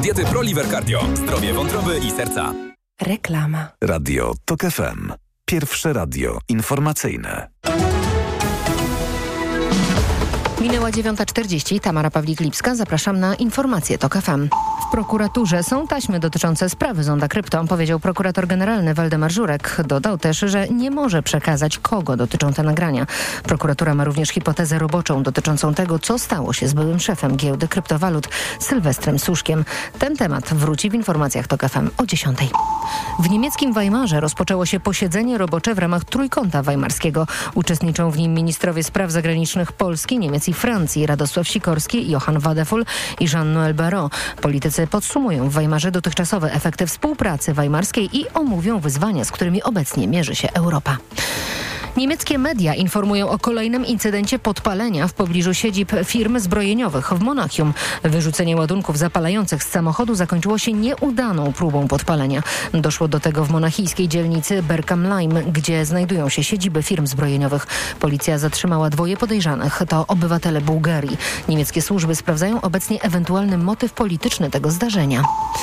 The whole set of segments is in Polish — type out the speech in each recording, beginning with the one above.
Diety ProLiver Cardio. Zdrowie wątroby i serca. Reklama. Radio TOK FM. Pierwsze radio informacyjne. Minęła 9:40. Tamara Pawlik-Lipska. Zapraszam na informacje TOK FM. W prokuraturze są taśmy dotyczące sprawy Zonda Krypto, powiedział prokurator generalny Waldemar Żurek. Dodał też, że nie może przekazać, kogo dotyczą te nagrania. Prokuratura ma również hipotezę roboczą dotyczącą tego, co stało się z byłym szefem giełdy kryptowalut Sylwestrem Suszkiem. Ten temat wróci w informacjach TOK FM o 10:00. W niemieckim Weimarze rozpoczęło się posiedzenie robocze w ramach Trójkąta Weimarskiego. Uczestniczą w nim ministrowie spraw zagranicznych Polski, Niemiec i Francji, Radosław Sikorski, Johann Wadefull i Jean-Noël Barrot. Politycy podsumują w Weimarze dotychczasowe efekty współpracy weimarskiej i omówią wyzwania, z którymi obecnie mierzy się Europa. Niemieckie media informują o kolejnym incydencie podpalenia w pobliżu siedzib firm zbrojeniowych w Monachium. Wyrzucenie ładunków zapalających z samochodu zakończyło się nieudaną próbą podpalenia. Doszło do tego w monachijskiej dzielnicy Berkham-Laim, gdzie znajdują się siedziby firm zbrojeniowych. Policja zatrzymała 2 podejrzanych. To obywatele Bułgarii. Niemieckie służby sprawdzają obecnie ewentualny motyw polityczny tego zdarzenia.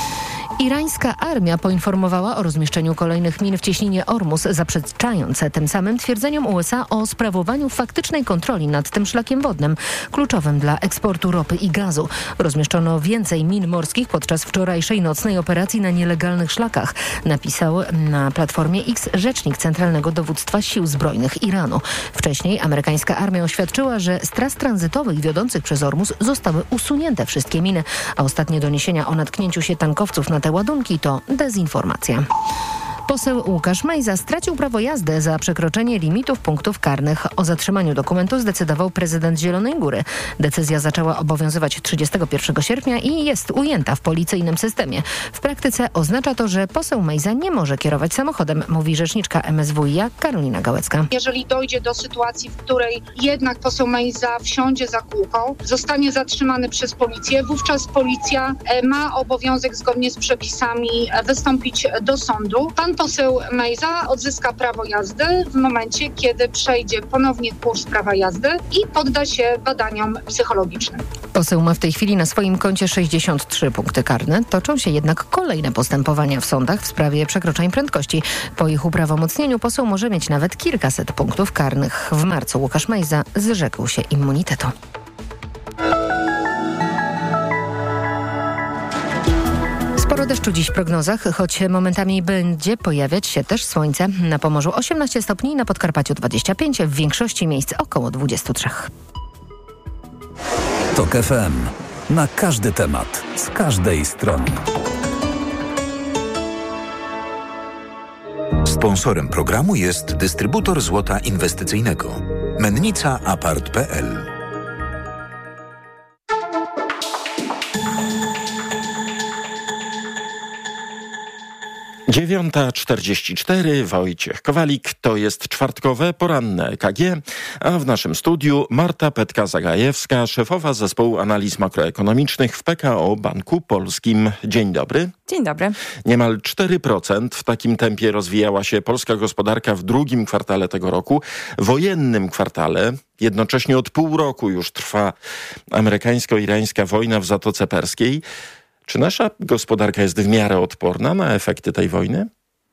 Irańska armia poinformowała o rozmieszczeniu kolejnych min w cieśninie Ormus, zaprzeczając tym samym twierdzeniom USA o sprawowaniu faktycznej kontroli nad tym szlakiem wodnym, kluczowym dla eksportu ropy i gazu. Rozmieszczono więcej min morskich podczas wczorajszej nocnej operacji na nielegalnych szlakach, napisał na platformie X rzecznik Centralnego Dowództwa Sił Zbrojnych Iranu. Wcześniej amerykańska armia oświadczyła, że z tras tranzytowych wiodących przez Ormus zostały usunięte wszystkie miny, a ostatnie doniesienia o natknięciu się tankowców na te ładunki to dezinformacja. Poseł Łukasz Mejza stracił prawo jazdy za przekroczenie limitów punktów karnych. O zatrzymaniu dokumentu zdecydował prezydent Zielonej Góry. Decyzja zaczęła obowiązywać 31 sierpnia i jest ujęta w policyjnym systemie. W praktyce oznacza to, że poseł Mejza nie może kierować samochodem, mówi rzeczniczka MSWiA Karolina Gałecka. Jeżeli dojdzie do sytuacji, w której jednak poseł Mejza wsiądzie za kółko, zostanie zatrzymany przez policję, wówczas policja ma obowiązek zgodnie z przepisami wystąpić do sądu. Pan poseł Mejza odzyska prawo jazdy w momencie, kiedy przejdzie ponownie kurs prawa jazdy i podda się badaniom psychologicznym. Poseł ma w tej chwili na swoim koncie 63 punkty karne. Toczą się jednak kolejne postępowania w sądach w sprawie przekroczeń prędkości. Po ich uprawomocnieniu poseł może mieć nawet kilkaset punktów karnych. W marcu Łukasz Mejza zrzekł się immunitetu. Sporo deszczu dziś w prognozach, choć momentami będzie pojawiać się też słońce. Na Pomorzu 18 stopni, na Podkarpaciu 25, w większości miejsc około 23. TOK FM. Na każdy temat, z każdej strony. Sponsorem programu jest dystrybutor złota inwestycyjnego. Mennica Apart.pl. 9:44, Wojciech Kowalik, to jest czwartkowe, poranne EKG, a w naszym studiu Marta Petka-Zagajewska, szefowa Zespołu Analiz Makroekonomicznych w PKO Banku Polskim. Dzień dobry. Dzień dobry. Niemal 4% w takim tempie rozwijała się polska gospodarka w drugim kwartale tego roku, wojennym kwartale. Jednocześnie od pół roku już trwa amerykańsko-irańska wojna w Zatoce Perskiej. Czy nasza gospodarka jest w miarę odporna na efekty tej wojny?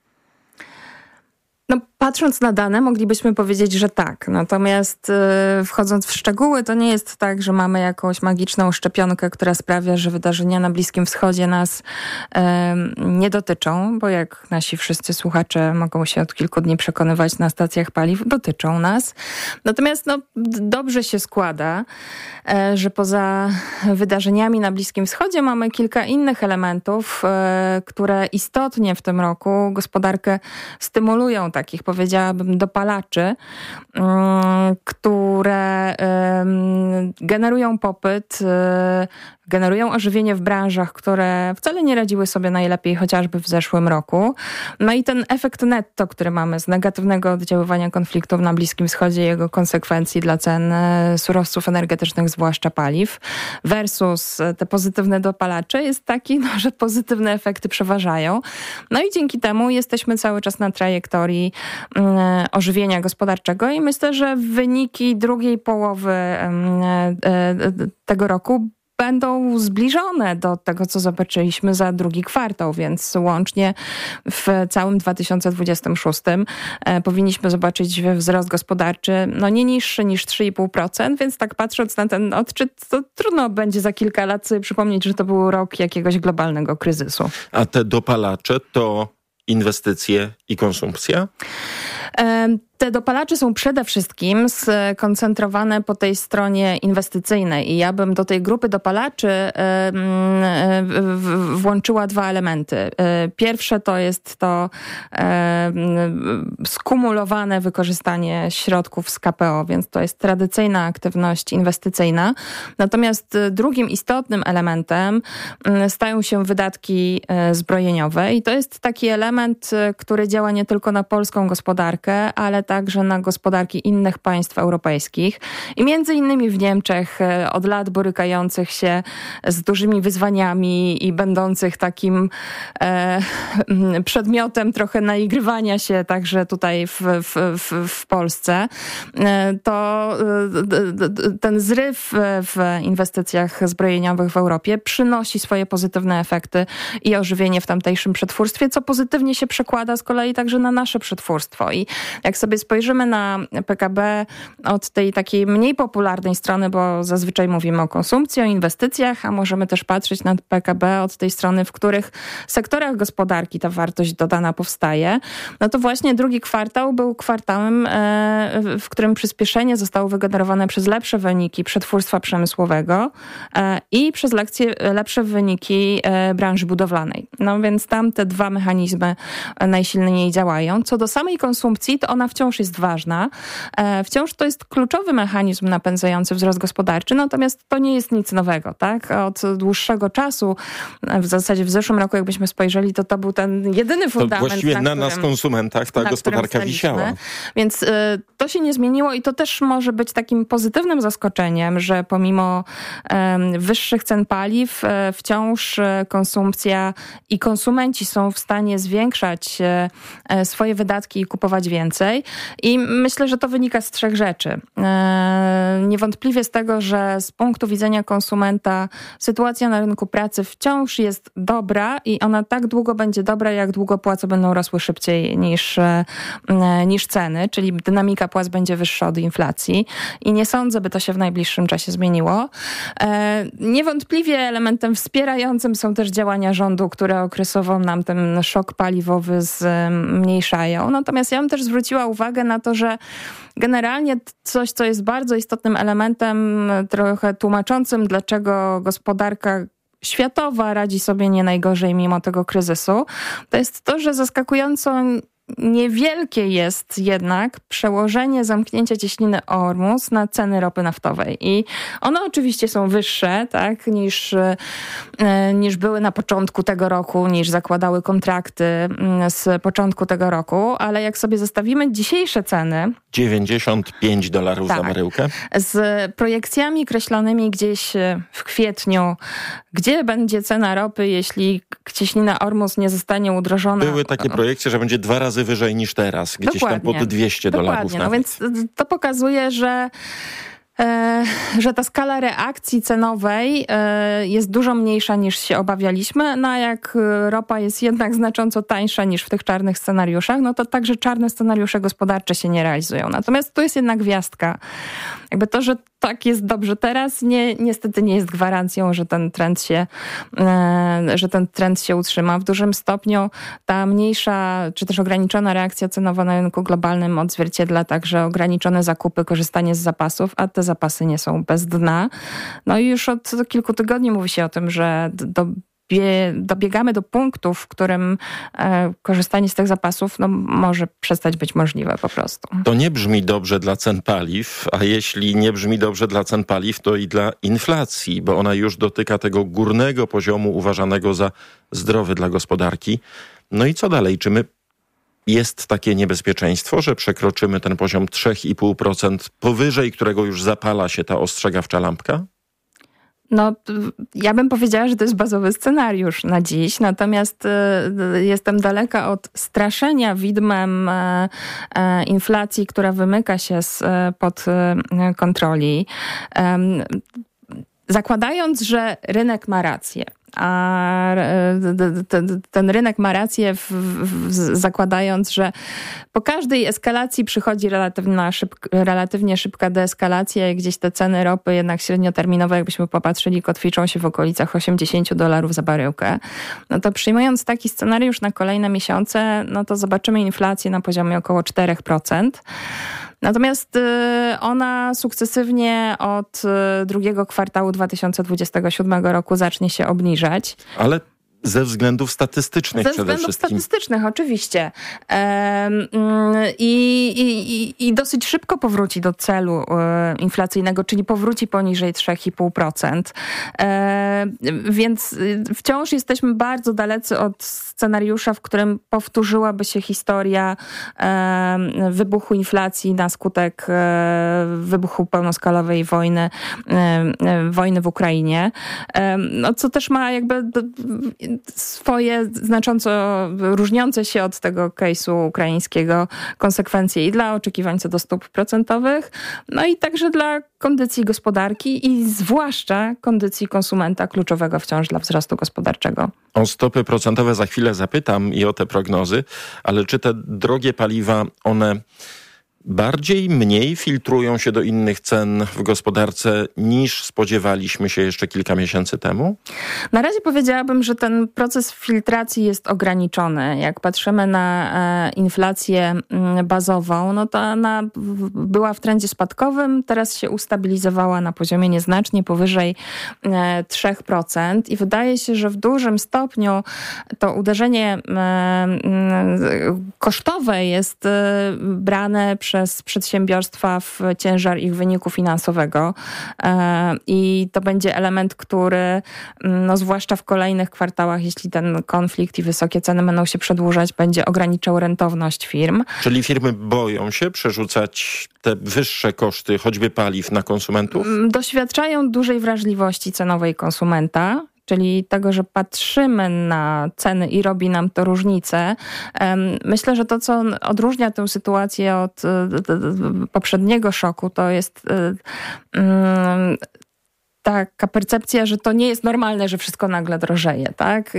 No, patrząc na dane, moglibyśmy powiedzieć, że tak. Natomiast wchodząc w szczegóły, to nie jest tak, że mamy jakąś magiczną szczepionkę, która sprawia, że wydarzenia na Bliskim Wschodzie nas nie dotyczą, bo jak nasi wszyscy słuchacze mogą się od kilku dni przekonywać na stacjach paliw, dotyczą nas. Natomiast dobrze się składa, że poza wydarzeniami na Bliskim Wschodzie mamy kilka innych elementów, które istotnie w tym roku gospodarkę stymulują, takich powiedziałabym dopalaczy, które generują popyt, generują ożywienie w branżach, które wcale nie radziły sobie najlepiej chociażby w zeszłym roku. No i ten efekt netto, który mamy z negatywnego oddziaływania konfliktów na Bliskim Wschodzie i jego konsekwencji dla cen surowców energetycznych, zwłaszcza paliw, versus te pozytywne dopalacze jest taki, że pozytywne efekty przeważają. No i dzięki temu jesteśmy cały czas na trajektorii ożywienia gospodarczego i myślę, że wyniki drugiej połowy tego roku będą zbliżone do tego, co zobaczyliśmy za drugi kwartał, więc łącznie w całym 2026 powinniśmy zobaczyć wzrost gospodarczy nie niższy niż 3,5%, więc tak patrząc na ten odczyt, to trudno będzie za kilka lat sobie przypomnieć, że to był rok jakiegoś globalnego kryzysu. A te dopalacze to inwestycje i konsumpcja? Te dopalacze są przede wszystkim skoncentrowane po tej stronie inwestycyjnej i ja bym do tej grupy dopalaczy włączyła dwa elementy. Pierwsze to jest to skumulowane wykorzystanie środków z KPO, więc to jest tradycyjna aktywność inwestycyjna. Natomiast drugim istotnym elementem stają się wydatki zbrojeniowe i to jest taki element, który działa nie tylko na polską gospodarkę, ale także na gospodarki innych państw europejskich i między innymi w Niemczech od lat borykających się z dużymi wyzwaniami i będących takim przedmiotem trochę naigrywania się także tutaj w Polsce, to ten zryw w inwestycjach zbrojeniowych w Europie przynosi swoje pozytywne efekty i ożywienie w tamtejszym przetwórstwie, co pozytywnie się przekłada z kolei także na nasze przetwórstwo. I jak sobie spojrzymy na PKB od tej takiej mniej popularnej strony, bo zazwyczaj mówimy o konsumpcji, o inwestycjach, a możemy też patrzeć na PKB od tej strony, w których sektorach gospodarki ta wartość dodana powstaje, no to właśnie drugi kwartał był kwartałem, w którym przyspieszenie zostało wygenerowane przez lepsze wyniki przetwórstwa przemysłowego i przez lepsze wyniki branży budowlanej. No więc tam te dwa mechanizmy najsilniej działają. Co do samej konsumpcji, to ona wciąż jest ważna. Wciąż to jest kluczowy mechanizm napędzający wzrost gospodarczy, natomiast to nie jest nic nowego, tak? Od dłuższego czasu, w zasadzie w zeszłym roku, jakbyśmy spojrzeli, to był ten jedyny fundament, to właściwie na nas, konsumentach, ta gospodarka wisiała. Więc to się nie zmieniło i to też może być takim pozytywnym zaskoczeniem, że pomimo wyższych cen paliw wciąż konsumpcja i konsumenci są w stanie zwiększać swoje wydatki i kupować więcej. I myślę, że to wynika z trzech rzeczy. Niewątpliwie z tego, że z punktu widzenia konsumenta sytuacja na rynku pracy wciąż jest dobra i ona tak długo będzie dobra, jak długo płace będą rosły szybciej niż ceny, czyli dynamika płac będzie wyższa od inflacji i nie sądzę, by to się w najbliższym czasie zmieniło. Niewątpliwie elementem wspierającym są też działania rządu, które okresowo nam ten szok paliwowy zmniejszają. Natomiast ja bym też zwróciła uwagę na to, że generalnie coś, co jest bardzo istotnym elementem, trochę tłumaczącym, dlaczego gospodarka światowa radzi sobie nie najgorzej mimo tego kryzysu, to jest to, że zaskakująco niewielkie jest jednak przełożenie zamknięcia cieśniny Ormus na ceny ropy naftowej. I one oczywiście są wyższe, tak, niż były na początku tego roku, niż zakładały kontrakty z początku tego roku, ale jak sobie zestawimy dzisiejsze ceny, $95 za baryłkę, z projekcjami kreślonymi gdzieś w kwietniu, gdzie będzie cena ropy, jeśli cieśnina Ormus nie zostanie udrożona. Były takie projekcje, że będzie 2 razy wyżej niż teraz, gdzieś dokładnie, tam pod $200. Dokładnie, no więc to pokazuje, że ta skala reakcji cenowej jest dużo mniejsza niż się obawialiśmy, no a jak ropa jest jednak znacząco tańsza niż w tych czarnych scenariuszach, no to także czarne scenariusze gospodarcze się nie realizują. Natomiast tu jest jednak gwiazdka. Jakby to, że tak jest dobrze teraz, niestety nie jest gwarancją, że ten trend się utrzyma. W dużym stopniu ta mniejsza, czy też ograniczona reakcja cenowa na rynku globalnym odzwierciedla także ograniczone zakupy, korzystanie z zapasów, a te zapasy nie są bez dna. No i już od kilku tygodni mówi się o tym, że dobiegamy do punktu, w którym korzystanie z tych zapasów może przestać być możliwe po prostu. To nie brzmi dobrze dla cen paliw, a jeśli nie brzmi dobrze dla cen paliw, to i dla inflacji, bo ona już dotyka tego górnego poziomu uważanego za zdrowy dla gospodarki. No i co dalej? Czy jest takie niebezpieczeństwo, że przekroczymy ten poziom 3,5%, powyżej którego już zapala się ta ostrzegawcza lampka? No, ja bym powiedziała, że to jest bazowy scenariusz na dziś, natomiast jestem daleka od straszenia widmem inflacji, która wymyka się spod kontroli. zakładając, że rynek ma rację, a ten rynek ma rację zakładając, że po każdej eskalacji przychodzi relatywnie szybka deeskalacja i gdzieś te ceny ropy jednak średnioterminowe, jakbyśmy popatrzyli, kotwiczą się w okolicach $80 za baryłkę. No to przyjmując taki scenariusz na kolejne miesiące, no to zobaczymy inflację na poziomie około 4%. Natomiast ona sukcesywnie od drugiego kwartału 2027 roku zacznie się obniżać. Ale ze względów statystycznych przede wszystkim. Ze względów statystycznych, oczywiście. I dosyć szybko powróci do celu inflacyjnego, czyli powróci poniżej 3,5%. Więc wciąż jesteśmy bardzo dalecy od scenariusza, w którym powtórzyłaby się historia wybuchu inflacji na skutek wybuchu pełnoskalowej wojny w Ukrainie. No, co też ma jakby swoje znacząco różniące się od tego case'u ukraińskiego konsekwencje i dla oczekiwań co do stóp procentowych, no i także dla kondycji gospodarki i zwłaszcza kondycji konsumenta kluczowego wciąż dla wzrostu gospodarczego. O stopy procentowe za chwilę zapytam i o te prognozy, ale czy te drogie paliwa, one mniej filtrują się do innych cen w gospodarce niż spodziewaliśmy się jeszcze kilka miesięcy temu? Na razie powiedziałabym, że ten proces filtracji jest ograniczony. Jak patrzymy na inflację bazową, no to ona była w trendzie spadkowym, teraz się ustabilizowała na poziomie nieznacznie powyżej 3% i wydaje się, że w dużym stopniu to uderzenie kosztowe jest brane przez przedsiębiorstwa w ciężar ich wyniku finansowego i to będzie element, który no zwłaszcza w kolejnych kwartałach, jeśli ten konflikt i wysokie ceny będą się przedłużać, będzie ograniczał rentowność firm. Czyli firmy boją się przerzucać te wyższe koszty, choćby paliw, na konsumentów? Doświadczają dużej wrażliwości cenowej konsumenta, czyli tego, że patrzymy na ceny i robi nam to różnicę. Myślę, że to, co odróżnia tę sytuację od poprzedniego szoku, to jest taka percepcja, że to nie jest normalne, że wszystko nagle drożeje, tak?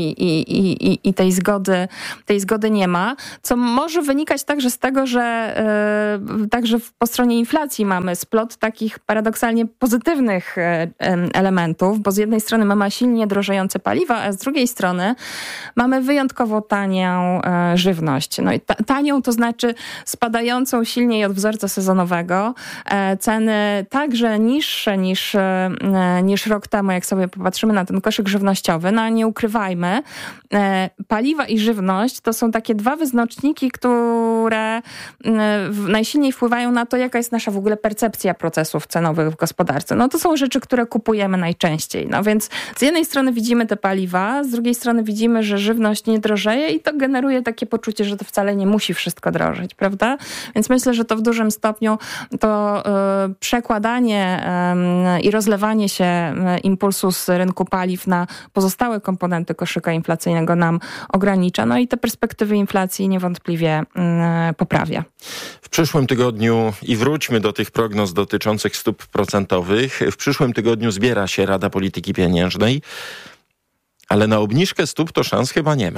I tej zgody nie ma, co może wynikać także z tego, że także po stronie inflacji mamy splot takich paradoksalnie pozytywnych elementów, bo z jednej strony mamy silnie drożejące paliwa, a z drugiej strony mamy wyjątkowo tanią żywność. No i tanią to znaczy spadającą silniej od wzorca sezonowego, ceny także niższe niż rok temu, jak sobie popatrzymy na ten koszyk żywnościowy. No a nie ukrywajmy, paliwa i żywność to są takie dwa wyznaczniki, które najsilniej wpływają na to, jaka jest nasza w ogóle percepcja procesów cenowych w gospodarce. No to są rzeczy, które kupujemy najczęściej. No więc z jednej strony widzimy te paliwa, z drugiej strony widzimy, że żywność nie drożeje i to generuje takie poczucie, że to wcale nie musi wszystko drożeć, prawda? Więc myślę, że to w dużym stopniu to przekładanie i rozlewanie się impulsu z rynku paliw na pozostałe komponenty koszyka inflacyjnego nam ogranicza. No i te perspektywy inflacji niewątpliwie poprawia. W przyszłym tygodniu, i wróćmy do tych prognoz dotyczących stóp procentowych, w przyszłym tygodniu zbiera się Rada Polityki Pieniężnej, ale na obniżkę stóp to szans chyba nie ma.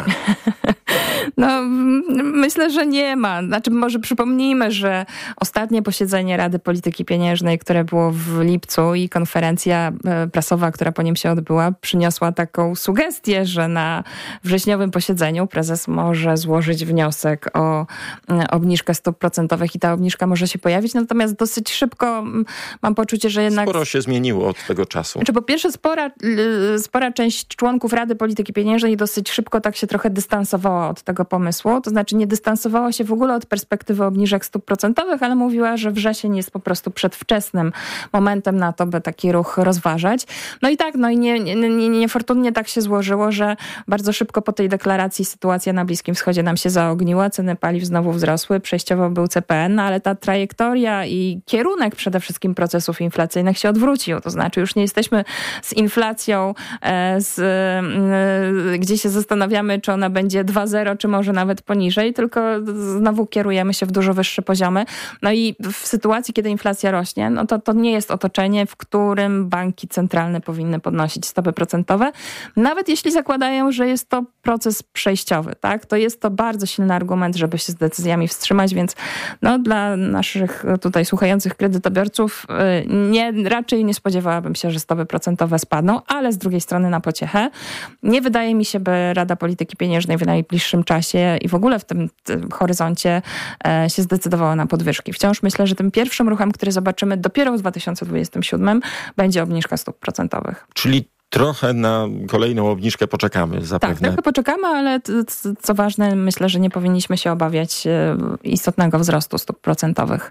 No, myślę, że nie ma. Znaczy, może przypomnijmy, że ostatnie posiedzenie Rady Polityki Pieniężnej, które było w lipcu i konferencja prasowa, która po nim się odbyła, przyniosła taką sugestię, że na wrześniowym posiedzeniu prezes może złożyć wniosek o obniżkę stóp procentowych i ta obniżka może się pojawić. Natomiast dosyć szybko mam poczucie, że jednak... Sporo się zmieniło od tego czasu. Znaczy, po pierwsze, spora część członków Rady Polityki Pieniężnej dosyć szybko tak się trochę dystansowała od tego pomysłu, to znaczy nie dystansowała się w ogóle od perspektywy obniżek stóp procentowych, ale mówiła, że wrzesień jest po prostu przedwczesnym momentem na to, by taki ruch rozważać. No i tak, no i niefortunnie tak się złożyło, że bardzo szybko po tej deklaracji sytuacja na Bliskim Wschodzie nam się zaogniła, ceny paliw znowu wzrosły, przejściowo był CPN, no ale ta trajektoria i kierunek przede wszystkim procesów inflacyjnych się odwrócił. To znaczy już nie jesteśmy z inflacją, gdzie się zastanawiamy, czy ona będzie 2,0, czy może nawet poniżej, tylko znowu kierujemy się w dużo wyższe poziomy. No i w sytuacji, kiedy inflacja rośnie, no to nie jest otoczenie, w którym banki centralne powinny podnosić stopy procentowe, nawet jeśli zakładają, że jest to proces przejściowy, tak? To jest to bardzo silny argument, żeby się z decyzjami wstrzymać, więc no, dla naszych tutaj słuchających kredytobiorców raczej nie spodziewałabym się, że stopy procentowe spadną, ale z drugiej strony na pociechę. Nie wydaje mi się, by Rada Polityki Pieniężnej w najbliższym czasie i w ogóle w tym horyzoncie się zdecydowała na podwyżki. Wciąż myślę, że tym pierwszym ruchem, który zobaczymy dopiero w 2027 będzie obniżka stóp procentowych. Czyli trochę na kolejną obniżkę poczekamy zapewne. Tak, trochę poczekamy, ale co ważne, myślę, że nie powinniśmy się obawiać istotnego wzrostu stóp procentowych.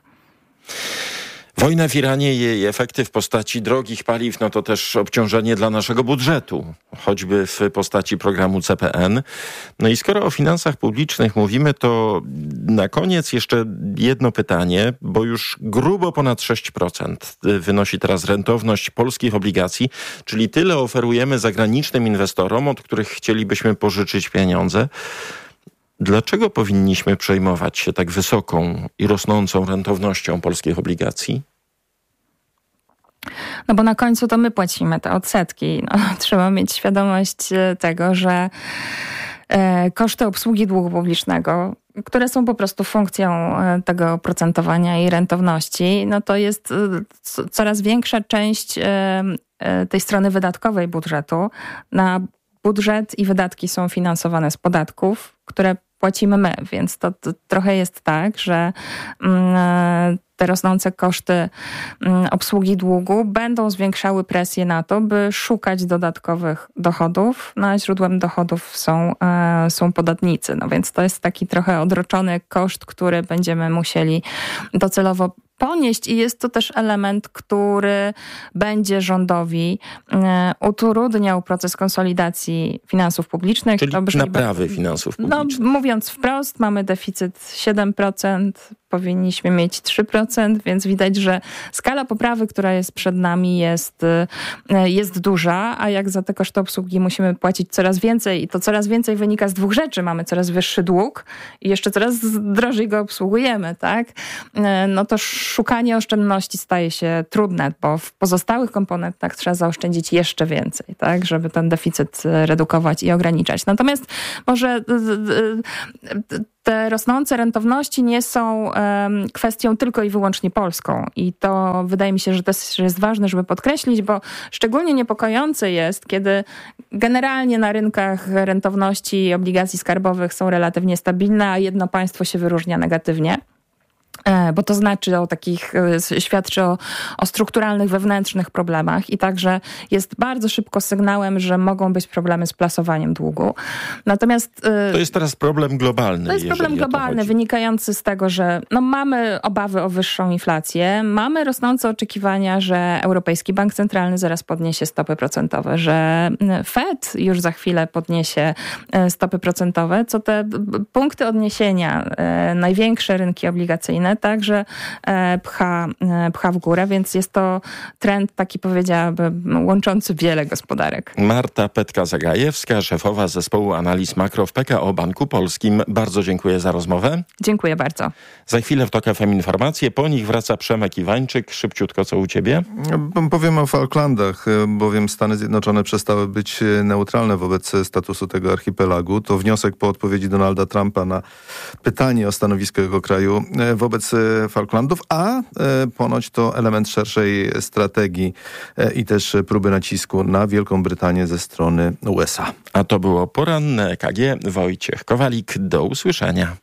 Wojna w Iranie i jej efekty w postaci drogich paliw, no to też obciążenie dla naszego budżetu, choćby w postaci programu CPN. No i skoro o finansach publicznych mówimy, to na koniec jeszcze jedno pytanie, bo już grubo ponad 6% wynosi teraz rentowność polskich obligacji, czyli tyle oferujemy zagranicznym inwestorom, od których chcielibyśmy pożyczyć pieniądze. Dlaczego powinniśmy przejmować się tak wysoką i rosnącą rentownością polskich obligacji? No bo na końcu to my płacimy te odsetki. No, trzeba mieć świadomość tego, że koszty obsługi długu publicznego, które są po prostu funkcją tego oprocentowania i rentowności, no to jest coraz większa część tej strony wydatkowej budżetu. Na budżet i wydatki są finansowane z podatków, które płacimy my, więc to trochę jest tak, że te rosnące koszty obsługi długu będą zwiększały presję na to, by szukać dodatkowych dochodów. No a źródłem dochodów są podatnicy. No więc to jest taki trochę odroczony koszt, który będziemy musieli docelowo ponieść i jest to też element, który będzie rządowi utrudniał proces konsolidacji finansów publicznych. Czyli naprawy finansów publicznych. No, mówiąc wprost, mamy deficyt 7%, powinniśmy mieć 3%, więc widać, że skala poprawy, która jest przed nami jest duża, a jak za te koszty obsługi musimy płacić coraz więcej i to coraz więcej wynika z dwóch rzeczy. Mamy coraz wyższy dług i jeszcze coraz drożej go obsługujemy, tak? No to szukanie oszczędności staje się trudne, bo w pozostałych komponentach trzeba zaoszczędzić jeszcze więcej, tak? Żeby ten deficyt redukować i ograniczać. Natomiast może te rosnące rentowności nie są kwestią tylko i wyłącznie polską. I to wydaje mi się, że też jest ważne, żeby podkreślić, bo szczególnie niepokojące jest, kiedy generalnie na rynkach rentowności i obligacji skarbowych są relatywnie stabilne, a jedno państwo się wyróżnia negatywnie. Bo to świadczy o strukturalnych, wewnętrznych problemach i także jest bardzo szybko sygnałem, że mogą być problemy z plasowaniem długu. Natomiast to jest teraz problem globalny. To jest problem globalny, wynikający z tego, że mamy obawy o wyższą inflację, mamy rosnące oczekiwania, że Europejski Bank Centralny zaraz podniesie stopy procentowe, że Fed już za chwilę podniesie stopy procentowe, co te punkty odniesienia, największe rynki obligacyjne także pcha w górę, więc jest to trend taki, powiedziałabym, łączący wiele gospodarek. Marta Petka-Zagajewska, szefowa zespołu analiz makro w PKO Banku Polskim. Bardzo dziękuję za rozmowę. Dziękuję bardzo. Za chwilę w TOK FM informacje, po nich wraca Przemek Iwańczyk. Szybciutko, co u ciebie? Powiem o Falklandach, bowiem Stany Zjednoczone przestały być neutralne wobec statusu tego archipelagu. To wniosek po odpowiedzi Donalda Trumpa na pytanie o stanowisko jego kraju wobec Falklandów, a ponoć to element szerszej strategii i też próby nacisku na Wielką Brytanię ze strony USA. A to było poranne EKG. Wojciech Kowalik. Do usłyszenia.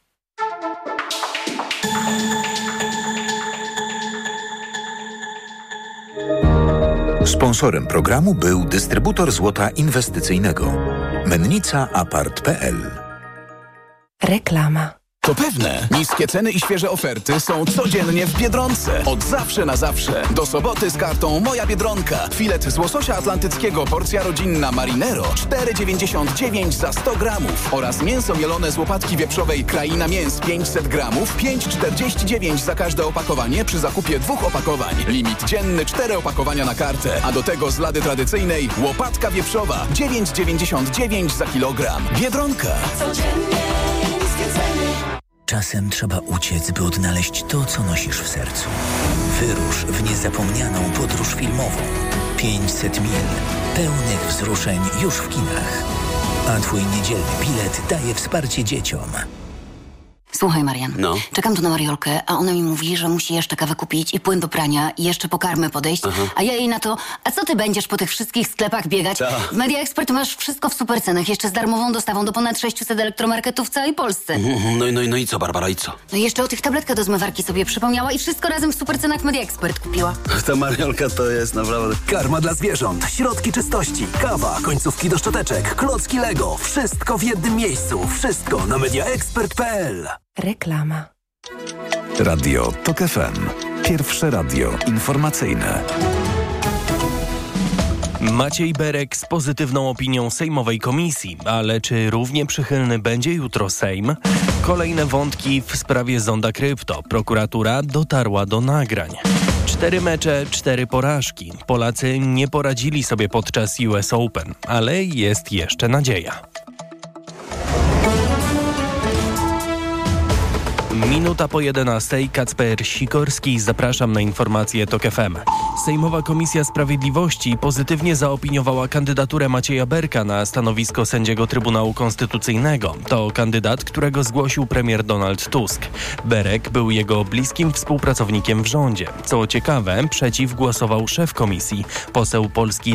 Sponsorem programu był dystrybutor złota inwestycyjnego. Mennica Apart.pl. Reklama. To pewne. Niskie ceny i świeże oferty są codziennie w Biedronce. Od zawsze na zawsze. Do soboty z kartą Moja Biedronka. Filet z łososia atlantyckiego porcja rodzinna Marinero 4,99 za 100 gramów. Oraz mięso mielone z łopatki wieprzowej Kraina Mięs 500 gramów 5,49 za każde opakowanie przy zakupie 2 opakowań. Limit dzienny 4 opakowania na kartę. A do tego z lady tradycyjnej łopatka wieprzowa 9,99 za kilogram. Biedronka. Codziennie. Czasem trzeba uciec, by odnaleźć to, co nosisz w sercu. Wyrusz w niezapomnianą podróż filmową. 500 mil pełnych wzruszeń już w kinach. A twój niedzielny bilet daje wsparcie dzieciom. Słuchaj, Marian, czekam tu na Mariolkę, a ona mi mówi, że musi jeszcze kawę kupić i płyn do prania i jeszcze po karmę podejść, a ja jej na to, a co ty będziesz po tych wszystkich sklepach biegać? W Media Expert masz wszystko w super cenach, jeszcze z darmową dostawą do ponad 600 elektromarketów w całej Polsce. No i co, Barbara, i co? No i jeszcze o tych tabletkach do zmywarki sobie przypomniała i wszystko razem w super cenach w Media Expert kupiła. Ta Mariolka to jest naprawdę... Karma dla zwierząt, środki czystości, kawa, końcówki do szczoteczek, klocki Lego. Wszystko w jednym miejscu. Wszystko na mediaexpert.pl. Reklama. Radio TOK FM. Pierwsze radio informacyjne. Maciej Berek z pozytywną opinią sejmowej komisji, ale czy równie przychylny będzie jutro Sejm? Kolejne wątki w sprawie zonda krypto. Prokuratura dotarła do nagrań. 4 mecze, 4 porażki. Polacy nie poradzili sobie podczas US Open, ale jest jeszcze nadzieja. Minuta po 11. Kacper Sikorski. Zapraszam na informacje TOK FM. Sejmowa Komisja Sprawiedliwości pozytywnie zaopiniowała kandydaturę Macieja Berka na stanowisko sędziego Trybunału Konstytucyjnego. To kandydat, którego zgłosił premier Donald Tusk. Berek był jego bliskim współpracownikiem w rządzie. Co ciekawe, przeciw głosował szef komisji, poseł Polski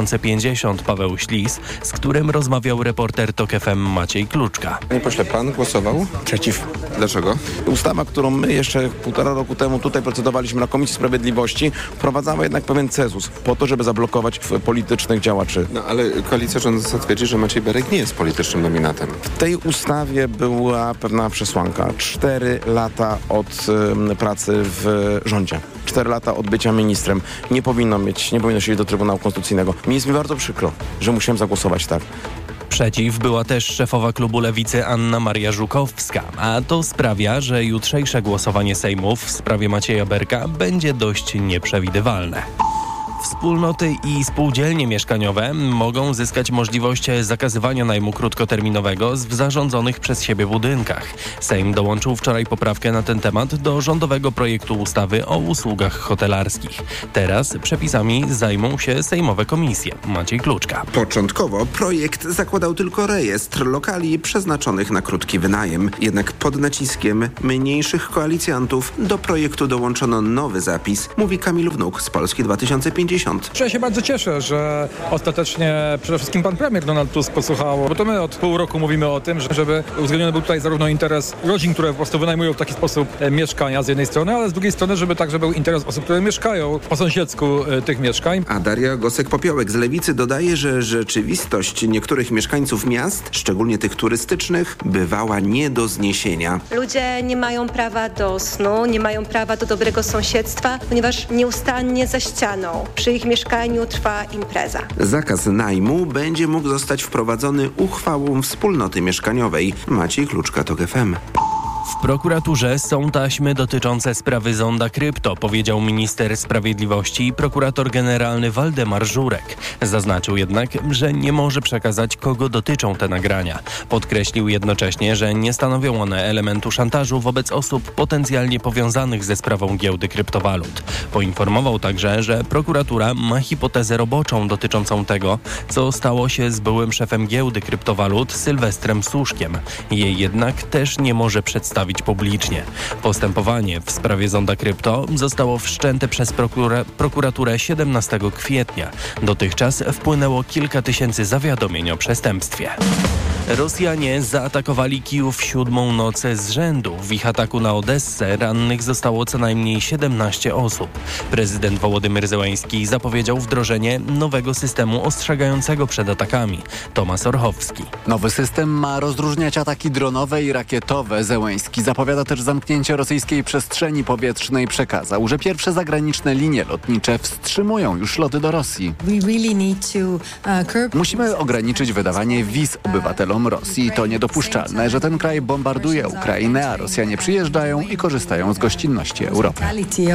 2050 Paweł Ślis, z którym rozmawiał reporter TOK FM Maciej Kluczka. Panie pośle, pan głosował? Przeciw. Dlaczego? Ustawa, którą my jeszcze 1,5 roku temu tutaj procedowaliśmy na Komisji Sprawiedliwości, wprowadzała jednak pewien cezus po to, żeby zablokować politycznych działaczy. No ale koalicja rządząca twierdzi, że Maciej Berek nie jest politycznym nominatem. W tej ustawie była pewna przesłanka. 4 lata od pracy w rządzie. 4 lata od bycia ministrem. Nie powinno się iść do Trybunału Konstytucyjnego. Mi jest bardzo przykro, że musiałem zagłosować tak. Przeciw była też szefowa klubu Lewicy Anna Maria Żukowska, a to sprawia, że jutrzejsze głosowanie Sejmu w sprawie Macieja Berka będzie dość nieprzewidywalne. Wspólnoty i spółdzielnie mieszkaniowe mogą zyskać możliwość zakazywania najmu krótkoterminowego w zarządzonych przez siebie budynkach. Sejm dołączył wczoraj poprawkę na ten temat do rządowego projektu ustawy o usługach hotelarskich. Teraz przepisami zajmą się sejmowe komisje. Maciej Kluczka. Początkowo projekt zakładał tylko rejestr lokali przeznaczonych na krótki wynajem. Jednak pod naciskiem mniejszych koalicjantów do projektu dołączono nowy zapis, mówi Kamil Wnuk z Polski 2050. Ja się bardzo cieszę, że ostatecznie przede wszystkim pan premier Donald Tusk posłuchał, bo to my od pół roku mówimy o tym, żeby uwzględniony był tutaj zarówno interes rodzin, które po prostu wynajmują w taki sposób mieszkania z jednej strony, ale z drugiej strony, żeby także był interes osób, które mieszkają po sąsiedzku tych mieszkań. A Daria Gosek-Popiołek z Lewicy dodaje, że rzeczywistość niektórych mieszkańców miast, szczególnie tych turystycznych, bywała nie do zniesienia. Ludzie nie mają prawa do snu, nie mają prawa do dobrego sąsiedztwa, ponieważ nieustannie za ścianą przy ich mieszkaniu trwa impreza. Zakaz najmu będzie mógł zostać wprowadzony uchwałą wspólnoty mieszkaniowej. Maciej Kluczka, TOK FM. W prokuraturze są taśmy dotyczące sprawy zonda krypto, powiedział minister sprawiedliwości i prokurator generalny Waldemar Żurek. Zaznaczył jednak, że nie może przekazać, kogo dotyczą te nagrania. Podkreślił jednocześnie, że nie stanowią one elementu szantażu wobec osób potencjalnie powiązanych ze sprawą giełdy kryptowalut. Poinformował także, że prokuratura ma hipotezę roboczą dotyczącą tego, co stało się z byłym szefem giełdy kryptowalut Sylwestrem Suszkiem. Jej jednak też nie może przedstawić publicznie. Postępowanie w sprawie zonda krypto zostało wszczęte przez prokuraturę 17 kwietnia. Dotychczas wpłynęło kilka tysięcy zawiadomień o przestępstwie. Rosjanie zaatakowali Kijów 7. noc z rzędu. W ich ataku na Odessę rannych zostało co najmniej 17 osób. Prezydent Wołodymyr Zełenski zapowiedział wdrożenie nowego systemu ostrzegającego przed atakami. Tomasz Orchowski. Nowy system ma rozróżniać ataki dronowe i rakietowe. Zełenski zapowiada też zamknięcie rosyjskiej przestrzeni powietrznej. Przekazał, że pierwsze zagraniczne linie lotnicze wstrzymują już loty do Rosji. Musimy ograniczyć wydawanie wiz obywatelom obywatelom Rosji. To niedopuszczalne, że ten kraj bombarduje Ukrainę, a Rosjanie przyjeżdżają i korzystają z gościnności Europy.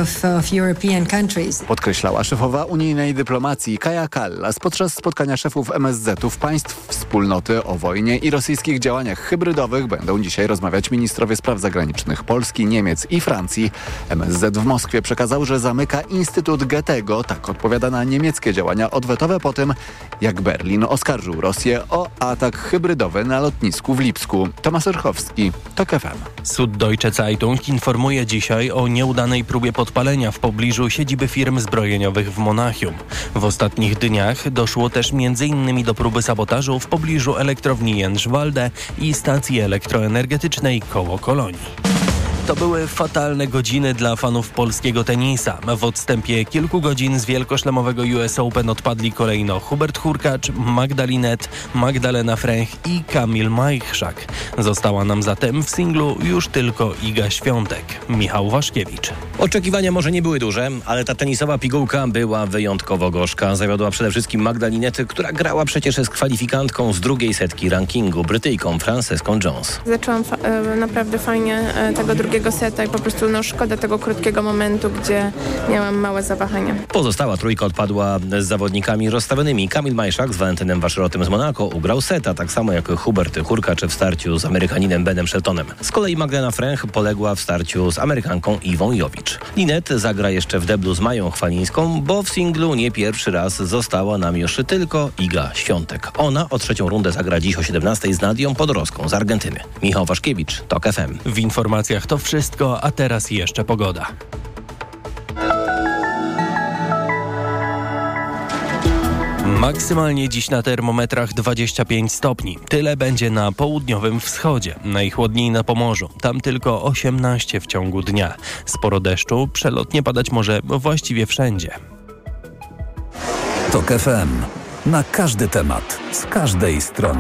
Podkreślała szefowa unijnej dyplomacji Kaja Kallas podczas spotkania szefów MSZ-ów państw wspólnoty o wojnie i rosyjskich działaniach hybrydowych. Będą dzisiaj rozmawiać ministrowie spraw zagranicznych Polski, Niemiec i Francji. MSZ w Moskwie przekazał, że zamyka Instytut Goethego. Tak odpowiada na niemieckie działania odwetowe po tym, jak Berlin oskarżył Rosję o atak hybrydowy na lotnisku w Lipsku. Tomasz Erchowski, TOK FM. Süddeutsche Zeitung informuje dzisiaj o nieudanej próbie podpalenia w pobliżu siedziby firm zbrojeniowych w Monachium. W ostatnich dniach doszło też m.in. do próby sabotażu w pobliżu elektrowni Jędrzwalde i stacji elektroenergetycznej koło Kolonii. To były fatalne godziny dla fanów polskiego tenisa. W odstępie kilku godzin z wielkoszlemowego US Open odpadli kolejno Hubert Hurkacz, Magdalinet, Magdalena Fręch i Kamil Majchrzak. Została nam zatem w singlu już tylko Iga Świątek. Michał Waszkiewicz. Oczekiwania może nie były duże, ale ta tenisowa pigułka była wyjątkowo gorzka. Zawiodła przede wszystkim Magdalinety, która grała przecież z kwalifikantką z drugiej setki rankingu, Brytyjką Franceską Jones. Zaczęłam naprawdę fajnie tego drugiego seta i po prostu szkoda tego krótkiego momentu, gdzie miałam małe zawahania. Pozostała trójka odpadła z zawodnikami rozstawionymi. Kamil Majchrzak z Walentynem Waszerotem z Monako ugrał seta, tak samo jak Hubert Hurkacz w starciu z Amerykaninem Benem Sheltonem. Z kolei Magdalena Fręch poległa w starciu z Amerykanką Iwą Jowicz. Linet zagra jeszcze w deblu z Mają Chwalińską, bo w singlu nie pierwszy raz została nam już tylko Iga Świątek. Ona o trzecią rundę zagra dziś o 17:00 z Nadią Podorowską z Argentyny. Michał Waszkiewicz, TOK FM. W informacjach to wszystko, a teraz jeszcze pogoda. Maksymalnie dziś na termometrach 25 stopni. Tyle będzie na południowym wschodzie. Najchłodniej na Pomorzu. Tam tylko 18 w ciągu dnia. Sporo deszczu, przelotnie padać może właściwie wszędzie. TOK FM. Na każdy temat, z każdej strony.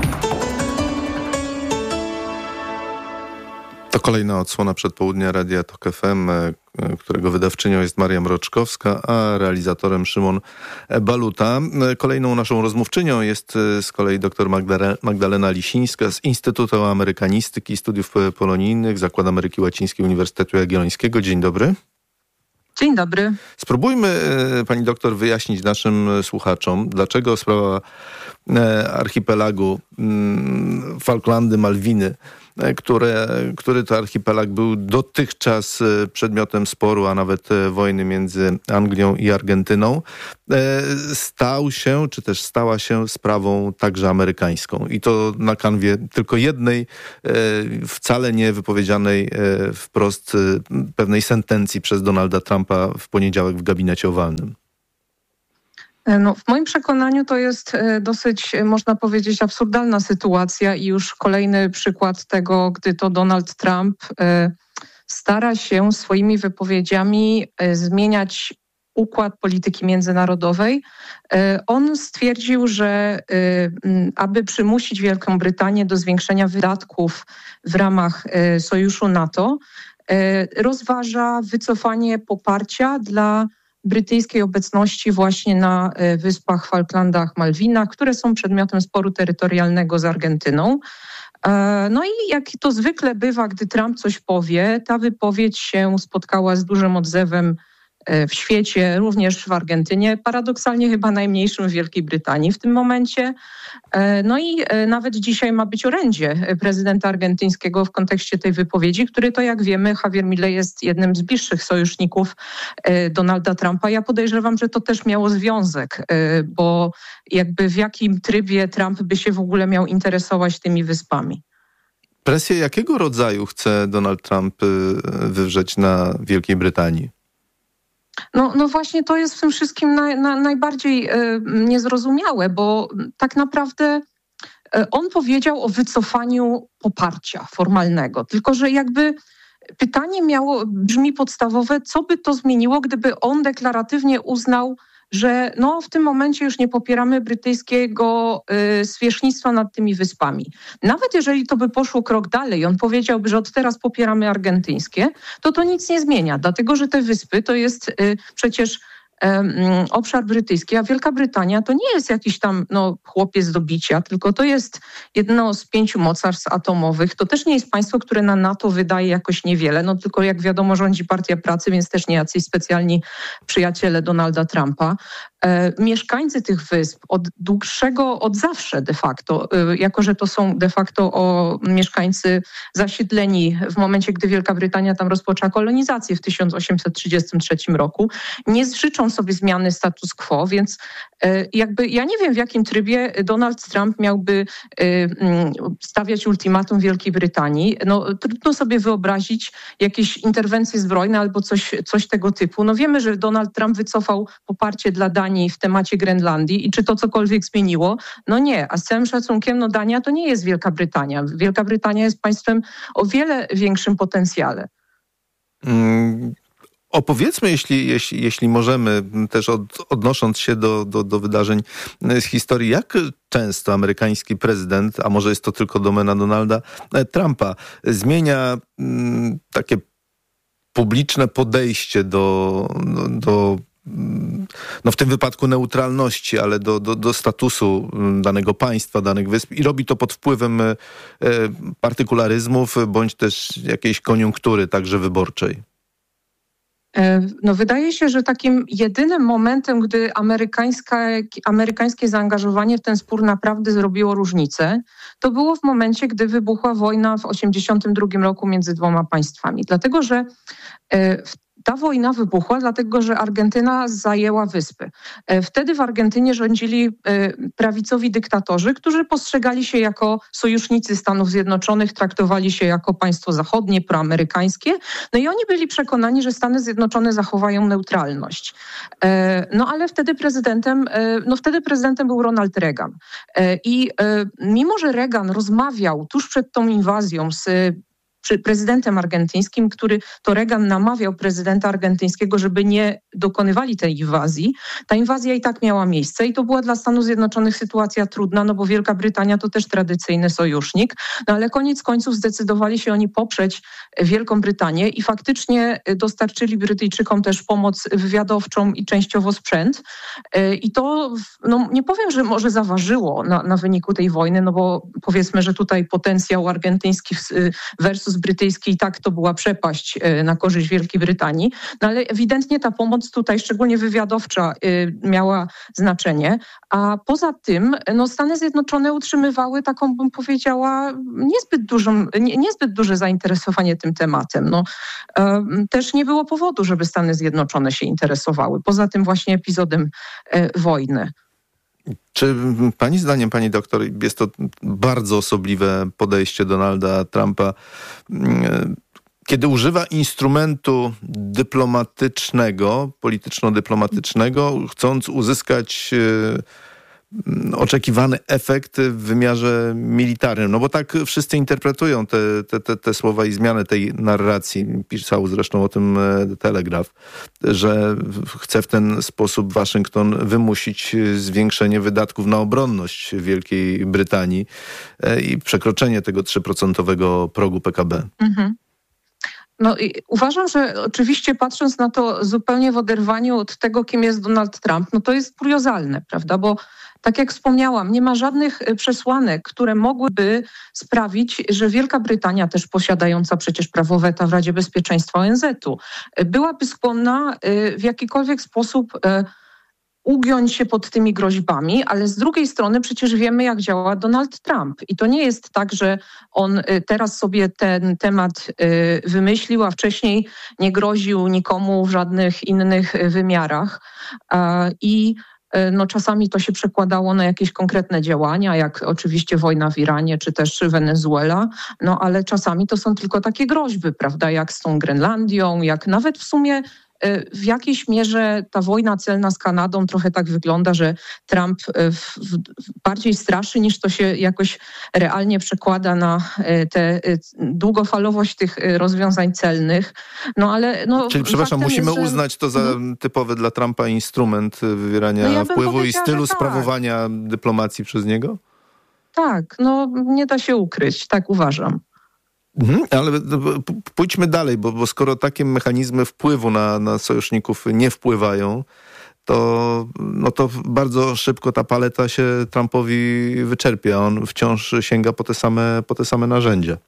To kolejna odsłona przedpołudnia Radia TOK FM, którego wydawczynią jest Maria Mroczkowska, a realizatorem Szymon Baluta. Kolejną naszą rozmówczynią jest z kolei dr Magdalena Lisińska z Instytutu Amerykanistyki i Studiów Polonijnych Zakładu Ameryki Łacińskiej Uniwersytetu Jagiellońskiego. Dzień dobry. Dzień dobry. Spróbujmy, pani doktor, wyjaśnić naszym słuchaczom, dlaczego sprawa archipelagu Falklandy, Malwiny, który to archipelag był dotychczas przedmiotem sporu, a nawet wojny między Anglią i Argentyną, stał się, czy też stała się sprawą także amerykańską. I to na kanwie tylko jednej, wcale nie wypowiedzianej wprost pewnej sentencji przez Donalda Trumpa w poniedziałek w gabinecie owalnym. W moim przekonaniu to jest dosyć, można powiedzieć, absurdalna sytuacja i już kolejny przykład tego, gdy to Donald Trump stara się swoimi wypowiedziami zmieniać układ polityki międzynarodowej. On stwierdził, że aby przymusić Wielką Brytanię do zwiększenia wydatków w ramach sojuszu NATO, rozważa wycofanie poparcia dla brytyjskiej obecności właśnie na wyspach Falklandach, Malwinach, które są przedmiotem sporu terytorialnego z Argentyną. No i jak to zwykle bywa, gdy Trump coś powie, ta wypowiedź się spotkała z dużym odzewem w świecie, również w Argentynie, paradoksalnie chyba najmniejszym w Wielkiej Brytanii w tym momencie. No i nawet dzisiaj ma być orędzie prezydenta argentyńskiego w kontekście tej wypowiedzi, który to, jak wiemy, Javier Milei jest jednym z bliższych sojuszników Donalda Trumpa. Ja podejrzewam, że to też miało związek, bo jakby w jakim trybie Trump by się w ogóle miał interesować tymi wyspami. Presję jakiego rodzaju chce Donald Trump wywrzeć na Wielkiej Brytanii? No właśnie to jest w tym wszystkim najbardziej niezrozumiałe, bo tak naprawdę on powiedział o wycofaniu poparcia formalnego, tylko że jakby pytanie brzmi podstawowe, co by to zmieniło, gdyby on deklaratywnie uznał, że w tym momencie już nie popieramy brytyjskiego zwierzchnictwa nad tymi wyspami. Nawet jeżeli to by poszło krok dalej, on powiedziałby, że od teraz popieramy argentyńskie, to nic nie zmienia, dlatego że te wyspy to jest przecież obszar brytyjski, a Wielka Brytania to nie jest jakiś tam chłopiec do bicia, tylko to jest jedno z 5 mocarstw atomowych. To też nie jest państwo, które na NATO wydaje jakoś niewiele, tylko jak wiadomo rządzi Partia Pracy, więc też nie jacyś specjalni przyjaciele Donalda Trumpa. Mieszkańcy tych wysp od zawsze de facto, jako że to są de facto mieszkańcy zasiedleni w momencie, gdy Wielka Brytania tam rozpoczęła kolonizację w 1833 roku, nie życzą sobie zmiany status quo, więc ja nie wiem, w jakim trybie Donald Trump miałby stawiać ultimatum Wielkiej Brytanii. Trudno sobie wyobrazić jakieś interwencje zbrojne albo coś tego typu. Wiemy, że Donald Trump wycofał poparcie dla Danii w temacie Grenlandii i czy to cokolwiek zmieniło? Nie, a z całym szacunkiem Dania to nie jest Wielka Brytania. Wielka Brytania jest państwem o wiele większym potencjale. Opowiedzmy, jeśli możemy, też odnosząc się do wydarzeń z historii, jak często amerykański prezydent, a może jest to tylko domena Donalda Trumpa, zmienia takie publiczne podejście do w tym wypadku neutralności, ale do statusu danego państwa, danych wysp i robi to pod wpływem partykularyzmów bądź też jakiejś koniunktury także wyborczej. Wydaje się, że takim jedynym momentem, gdy amerykańskie zaangażowanie w ten spór naprawdę zrobiło różnicę, to było w momencie, gdy wybuchła wojna w 1982 roku między 2 państwami. Dlatego, że ta wojna wybuchła, dlatego że Argentyna zajęła wyspy. Wtedy w Argentynie rządzili prawicowi dyktatorzy, którzy postrzegali się jako sojusznicy Stanów Zjednoczonych, traktowali się jako państwo zachodnie, proamerykańskie. I oni byli przekonani, że Stany Zjednoczone zachowają neutralność. Ale wtedy prezydentem był Ronald Reagan. I mimo, że Reagan rozmawiał tuż przed tą inwazją z prezydentem argentyńskim, który to Reagan namawiał prezydenta argentyńskiego, żeby nie dokonywali tej inwazji. Ta inwazja i tak miała miejsce i to była dla Stanów Zjednoczonych sytuacja trudna, bo Wielka Brytania to też tradycyjny sojusznik, ale koniec końców zdecydowali się oni poprzeć Wielką Brytanię i faktycznie dostarczyli Brytyjczykom też pomoc wywiadowczą i częściowo sprzęt. I to, nie powiem, że może zaważyło na wyniku tej wojny, bo powiedzmy, że tutaj potencjał argentyński versus brytyjski i tak to była przepaść na korzyść Wielkiej Brytanii, ale ewidentnie ta pomoc tutaj, szczególnie wywiadowcza, miała znaczenie, a poza tym Stany Zjednoczone utrzymywały taką, bym powiedziała, niezbyt duże zainteresowanie tym tematem. Też nie było powodu, żeby Stany Zjednoczone się interesowały, poza tym właśnie epizodem wojny. Czy pani zdaniem, pani doktor, jest to bardzo osobliwe podejście Donalda Trumpa, kiedy używa instrumentu dyplomatycznego, polityczno-dyplomatycznego, chcąc uzyskać oczekiwany efekt w wymiarze militarnym? Bo tak wszyscy interpretują te słowa i zmianę tej narracji. Pisał zresztą o tym Telegraf, że chce w ten sposób Waszyngton wymusić zwiększenie wydatków na obronność Wielkiej Brytanii i przekroczenie tego 3% progu PKB. Mhm. Uważam, że oczywiście patrząc na to zupełnie w oderwaniu od tego, kim jest Donald Trump, to jest kuriozalne, prawda? Bo tak jak wspomniałam, nie ma żadnych przesłanek, które mogłyby sprawić, że Wielka Brytania, też posiadająca przecież prawo weta w Radzie Bezpieczeństwa ONZ-u, byłaby skłonna w jakikolwiek sposób ugiąć się pod tymi groźbami, ale z drugiej strony przecież wiemy, jak działa Donald Trump. I to nie jest tak, że on teraz sobie ten temat wymyślił, a wcześniej nie groził nikomu w żadnych innych wymiarach. I czasami to się przekładało na jakieś konkretne działania, jak oczywiście wojna w Iranie, czy też Wenezuela, ale czasami to są tylko takie groźby, prawda, jak z tą Grenlandią, jak nawet w sumie w jakiejś mierze ta wojna celna z Kanadą trochę tak wygląda, że Trump bardziej straszy, niż to się jakoś realnie przekłada na tę długofalowość tych rozwiązań celnych. Czyli, przepraszam, musimy uznać to za typowy dla Trumpa instrument wywierania wpływu i stylu sprawowania dyplomacji przez niego? Tak, nie da się ukryć, tak uważam. Ale pójdźmy dalej, bo skoro takie mechanizmy wpływu na sojuszników nie wpływają, to bardzo szybko ta paleta się Trumpowi wyczerpie. On wciąż sięga po te same narzędzia.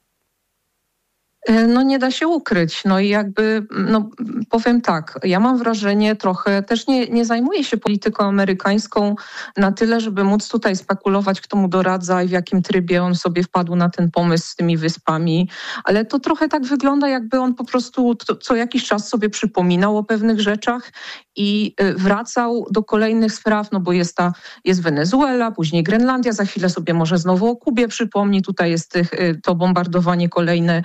No nie da się ukryć. No i jakby, powiem tak, ja mam wrażenie trochę, też nie zajmuję się polityką amerykańską na tyle, żeby móc tutaj spekulować, kto mu doradza i w jakim trybie on sobie wpadł na ten pomysł z tymi wyspami, ale to trochę tak wygląda, jakby on po prostu co jakiś czas sobie przypominał o pewnych rzeczach i wracał do kolejnych spraw, no bo jest Wenezuela, później Grenlandia, za chwilę sobie może znowu o Kubie przypomni, tutaj jest to bombardowanie kolejne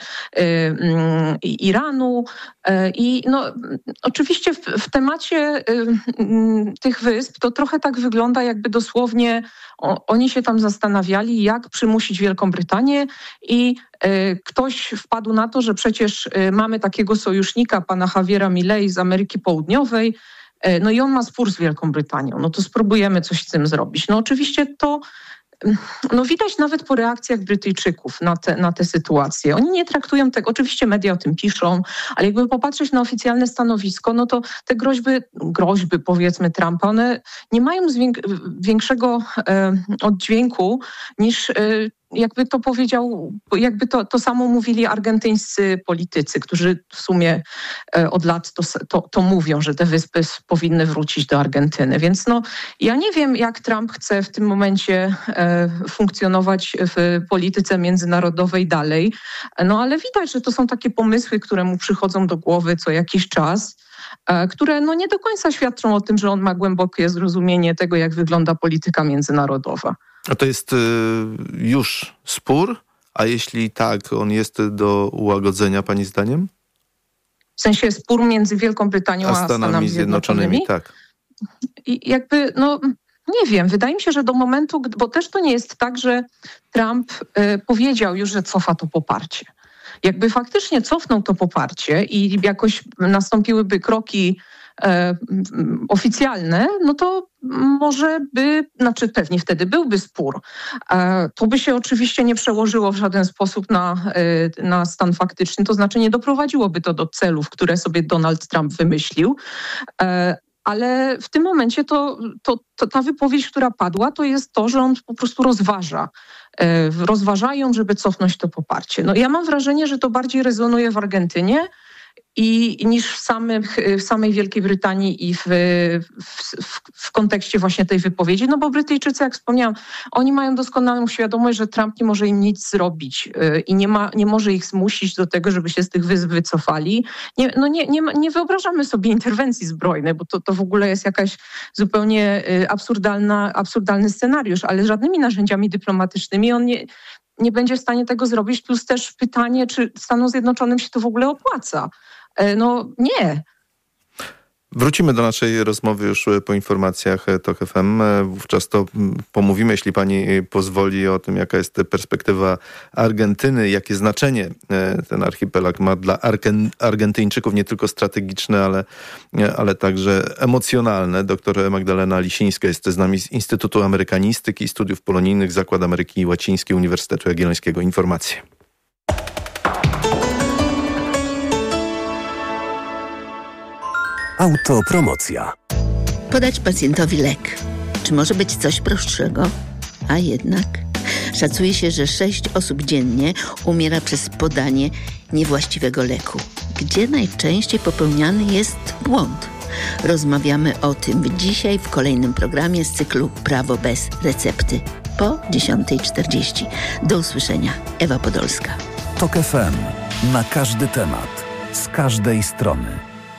Iranu i oczywiście w temacie tych wysp to trochę tak wygląda, jakby dosłownie oni się tam zastanawiali, jak przymusić Wielką Brytanię i ktoś wpadł na to, że przecież mamy takiego sojusznika, pana Javiera Milei z Ameryki Południowej, no i on ma spór z Wielką Brytanią, no to spróbujemy coś z tym zrobić. No oczywiście to widać nawet po reakcjach Brytyjczyków na te sytuacje. Oni nie traktują tego, oczywiście media o tym piszą, ale jakby popatrzeć na oficjalne stanowisko, no to te groźby powiedzmy Trumpa, one nie mają większego oddźwięku niż jakby to powiedział, jakby to samo mówili argentyńscy politycy, którzy w sumie od lat to mówią, że te wyspy powinny wrócić do Argentyny. Więc ja nie wiem, jak Trump chce w tym momencie funkcjonować w polityce międzynarodowej dalej, ale widać, że to są takie pomysły, które mu przychodzą do głowy co jakiś czas, które nie do końca świadczą o tym, że on ma głębokie zrozumienie tego, jak wygląda polityka międzynarodowa. A to jest już spór? A jeśli tak, on jest do ułagodzenia, pani zdaniem? W sensie spór między Wielką Brytanią a Stanami Zjednoczonymi? Tak. I jakby, nie wiem, wydaje mi się, że do momentu, bo też to nie jest tak, że Trump powiedział już, że cofa to poparcie. Jakby faktycznie cofnął to poparcie i jakoś nastąpiłyby kroki oficjalne, no to może pewnie wtedy byłby spór. To by się oczywiście nie przełożyło w żaden sposób na stan faktyczny, to znaczy nie doprowadziłoby to do celów, które sobie Donald Trump wymyślił. Ale w tym momencie ta wypowiedź, która padła, to jest to, że on po prostu rozważają, żeby cofnąć to poparcie. Ja mam wrażenie, że to bardziej rezonuje w Argentynie niż w samej Wielkiej Brytanii i w kontekście właśnie tej wypowiedzi, bo Brytyjczycy, jak wspomniałam, oni mają doskonałą świadomość, że Trump nie może im nic zrobić i nie może ich zmusić do tego, żeby się z tych wysp wycofali. Nie wyobrażamy sobie interwencji zbrojnej, bo to w ogóle jest jakaś zupełnie absurdalny scenariusz, ale żadnymi narzędziami dyplomatycznymi on nie będzie w stanie tego zrobić, plus też pytanie, czy Stanom Zjednoczonym się to w ogóle opłaca. Nie. Wrócimy do naszej rozmowy już po informacjach TOK FM. Wówczas to pomówimy, jeśli pani pozwoli, o tym, jaka jest perspektywa Argentyny, jakie znaczenie ten archipelag ma dla Argentyńczyków, nie tylko strategiczne, ale także emocjonalne. Doktor Magdalena Lisińska jest z nami z Instytutu Amerykanistyki i Studiów Polonijnych Zakład Ameryki Łacińskiej Uniwersytetu Jagiellońskiego. Informacje. Autopromocja. Podać pacjentowi lek. Czy może być coś prostszego? A jednak szacuje się, że 6 osób dziennie umiera przez podanie niewłaściwego leku. Gdzie najczęściej popełniany jest błąd? Rozmawiamy o tym dzisiaj w kolejnym programie z cyklu Prawo bez recepty po 10:40. Do usłyszenia. Ewa Podolska. TOK FM. Na każdy temat. Z każdej strony.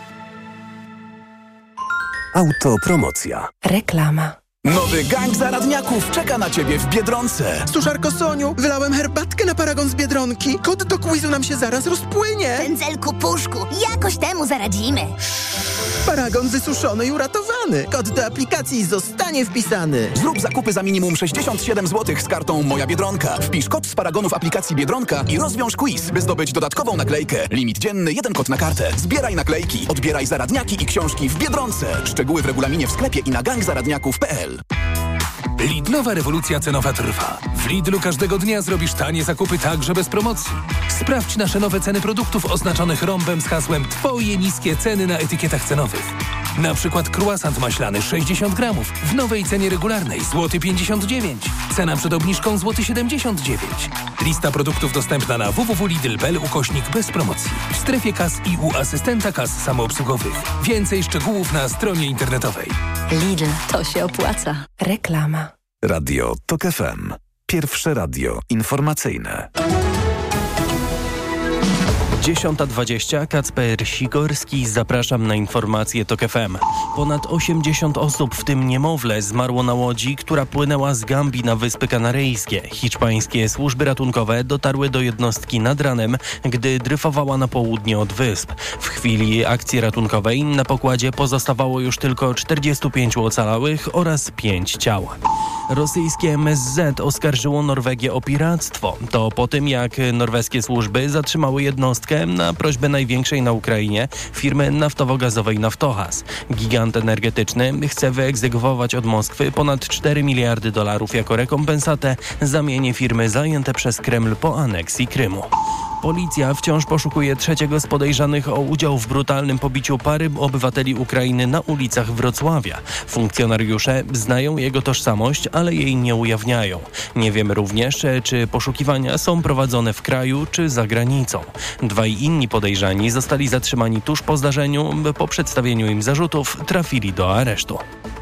Autopromocja. Reklama. Nowy gang zaradniaków czeka na ciebie w Biedronce. Suszarko Soniu, wylałem herbatkę na paragon z Biedronki. Kod do quizu nam się zaraz rozpłynie. Pędzelku Puszku, jakoś temu zaradzimy. Paragon wysuszony i uratowany. Kod do aplikacji zostanie wpisany. Zrób zakupy za minimum 67 zł z kartą Moja Biedronka. Wpisz kod z paragonu w aplikacji Biedronka i rozwiąż quiz, by zdobyć dodatkową naklejkę. Limit dzienny, 1 kod na kartę. Zbieraj naklejki, odbieraj zaradniaki i książki w Biedronce. Szczegóły w regulaminie w sklepie i na gangzaradniaków.pl. Lidlowa rewolucja cenowa trwa. W Lidlu każdego dnia zrobisz tanie zakupy także bez promocji. Sprawdź nasze nowe ceny produktów oznaczonych rąbem z hasłem Twoje niskie ceny na etykietach cenowych. Na przykład croissant maślany 60 gramów w nowej cenie regularnej złoty 59. Cena przed obniżką złoty 79. Lista produktów dostępna na www.lidl.pl bez promocji. W strefie kas i u asystenta kas samoobsługowych. Więcej szczegółów na stronie internetowej. Lidl, to się opłaca. Reklama. Radio TOK FM. Pierwsze radio informacyjne. 10:20, Kacper Sikorski, zapraszam na informacje TOK FM. Ponad 80 osób, w tym niemowlę, zmarło na łodzi, która płynęła z Gambii na Wyspy Kanaryjskie. Hiszpańskie służby ratunkowe dotarły do jednostki nad ranem, gdy dryfowała na południe od wysp. W chwili akcji ratunkowej na pokładzie pozostawało już tylko 45 ocalałych oraz 5 ciał. Rosyjskie MSZ oskarżyło Norwegię o piractwo. To po tym, jak norweskie służby zatrzymały jednostkę na prośbę największej na Ukrainie firmy naftowo-gazowej Naftogaz. Gigant energetyczny chce wyegzekwować od Moskwy ponad 4 miliardy dolarów jako rekompensatę za mienie firmy zajęte przez Kreml po aneksji Krymu. Policja wciąż poszukuje trzeciego z podejrzanych o udział w brutalnym pobiciu pary obywateli Ukrainy na ulicach Wrocławia. Funkcjonariusze znają jego tożsamość, ale jej nie ujawniają. Nie wiemy również, czy poszukiwania są prowadzone w kraju czy za granicą. Dwaj inni podejrzani zostali zatrzymani tuż po zdarzeniu. Po przedstawieniu im zarzutów trafili do aresztu.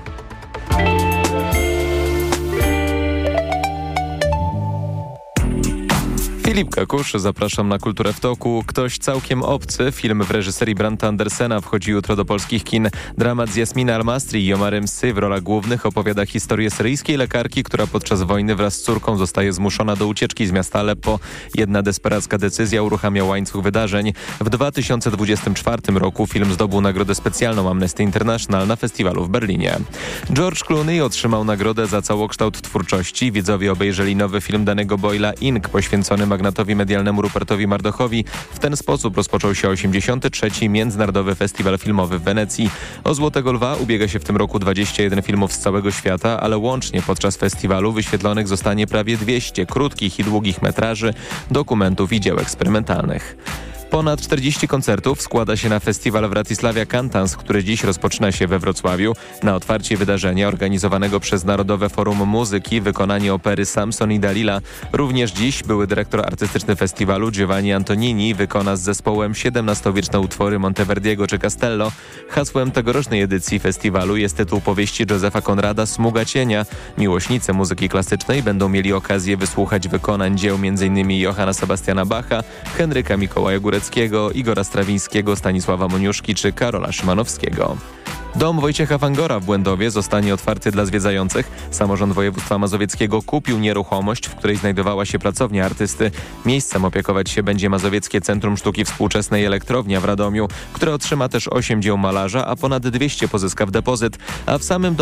Filip Kakusz, zapraszam na Kulturę w toku. Ktoś całkiem obcy, film w reżyserii Branta Andersena wchodzi jutro do polskich kin. Dramat z Jasmina Al-Mastri i Omarem Sy w rolach głównych opowiada historię syryjskiej lekarki, która podczas wojny wraz z córką zostaje zmuszona do ucieczki z miasta Aleppo. Jedna desperacka decyzja uruchamia łańcuch wydarzeń. W 2024 roku film zdobył nagrodę specjalną Amnesty International na festiwalu w Berlinie. George Clooney otrzymał nagrodę za całokształt twórczości. Widzowie obejrzeli nowy film Danny'ego Boyla Ink, poświęcony magnatowi medialnemu Rupertowi Murdochowi. W ten sposób rozpoczął się 83. Międzynarodowy Festiwal Filmowy w Wenecji. O Złotego Lwa ubiega się w tym roku 21 filmów z całego świata, ale łącznie podczas festiwalu wyświetlonych zostanie prawie 200 krótkich i długich metraży, dokumentów i dzieł eksperymentalnych. Ponad 40 koncertów składa się na festiwal Wrocławia Cantans, który dziś rozpoczyna się we Wrocławiu. Na otwarcie wydarzenia organizowanego przez Narodowe Forum Muzyki wykonanie opery Samson i Dalila. Również dziś były dyrektor artystyczny festiwalu Giovanni Antonini wykona z zespołem XVII-wieczne utwory Monteverdiego czy Castello. Hasłem tegorocznej edycji festiwalu jest tytuł powieści Józefa Konrada Smuga cienia. Miłośnicy muzyki klasycznej będą mieli okazję wysłuchać wykonań dzieł m.in. Johanna Sebastiana Bacha, Henryka Mikołaja Góreckiego, Igora Strawińskiego, Stanisława Moniuszki czy Karola Szymanowskiego. Dom Wojciecha Fangora w Błędowie zostanie otwarty dla zwiedzających. Samorząd województwa mazowieckiego kupił nieruchomość, w której znajdowała się pracownia artysty. Miejscem opiekować się będzie Mazowieckie Centrum Sztuki Współczesnej Elektrownia w Radomiu, które otrzyma też 8 dzieł malarza, a ponad 200 pozyska w depozyt. A w samym domu